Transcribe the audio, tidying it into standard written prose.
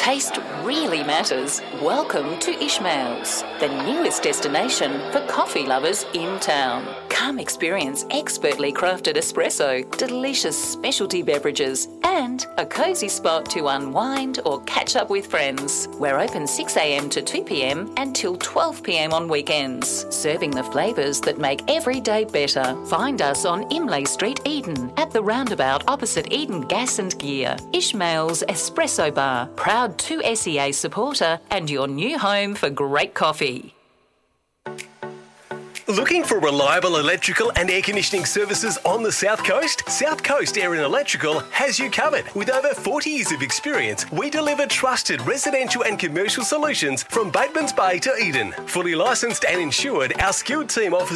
taste really matters, welcome to Ishmael's, the newest destination for coffee lovers in town. Come experience expertly crafted espresso, delicious specialty beverages, and a cosy spot to unwind or catch up with friends. We're open 6 a.m. to 2 p.m. and till 12 p.m. on weekends, serving the flavours that make every day better. Find us on Imlay Street, Eden, at the roundabout opposite Eden Gas and Gear. Ishmael's Espresso Bar, proud 2SEA supporter and your new home for great coffee. Looking for reliable electrical and air conditioning services on the South Coast? South Coast Air and Electrical has you covered. With over 40 years of experience, we deliver trusted residential and commercial solutions from Bateman's Bay to Eden. Fully licensed and insured, our skilled team offers